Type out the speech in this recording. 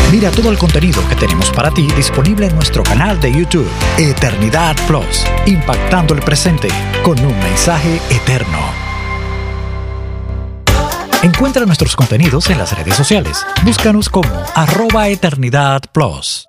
Mira todo el contenido que tenemos para ti disponible en nuestro canal de YouTube, Eternidad Plus, impactando el presente con un mensaje eterno. Encuentra nuestros contenidos en las redes sociales. Búscanos como @EternidadPlus.